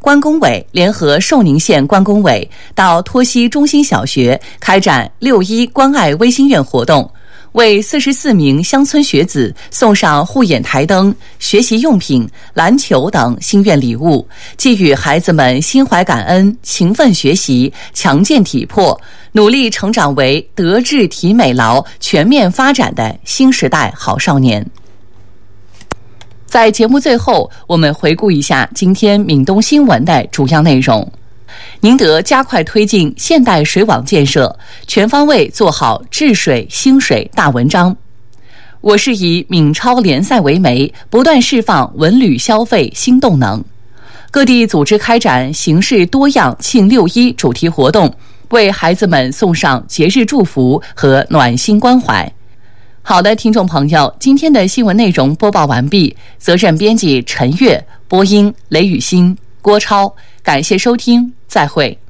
关工委联合寿宁县关工委到托溪中心小学开展6·1关爱微心愿活动，为44名乡村学子送上护眼台灯、学习用品、篮球等心愿礼物，寄予孩子们心怀感恩、勤奋学习、强健体魄，努力成长为德智体美劳全面发展的新时代好少年。在节目最后，我们回顾一下今天闽东新闻的主要内容。宁德加快推进现代水网建设，全方位做好治水兴水大文章。我市以闽超联赛为媒，不断释放文旅消费新动能。各地组织开展形式多样庆6·1主题活动，为孩子们送上节日祝福和暖心关怀。好的，听众朋友，今天的新闻内容播报完毕，责任编辑陈悦，播音雷雨欣、郭超，感谢收听，再会。